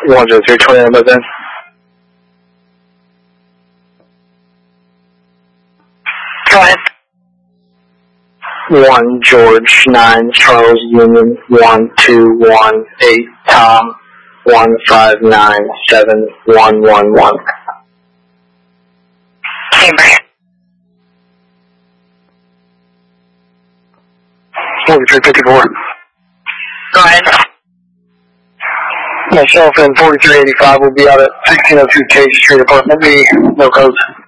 103 29 by then. Go ahead. 1 George 9 Charles Union 1218 Tom 1597111. Cambria. 4354. Go ahead. Myself and 4385 will be out at 1602 K Street, apartment B. No codes.